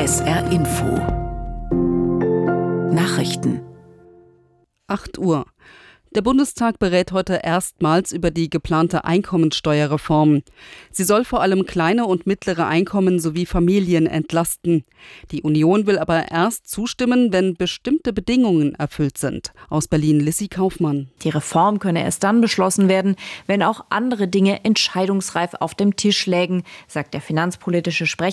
SR Info. Nachrichten. 8 Uhr. Der Bundestag berät heute erstmals über die geplante Einkommensteuerreform. Sie soll vor allem kleine und mittlere Einkommen sowie Familien entlasten. Die Union will aber erst zustimmen, wenn bestimmte Bedingungen erfüllt sind. Aus Berlin Lissy Kaufmann. Die Reform könne erst dann beschlossen werden, wenn auch andere Dinge entscheidungsreif auf dem Tisch lägen, sagt der finanzpolitische Sprecher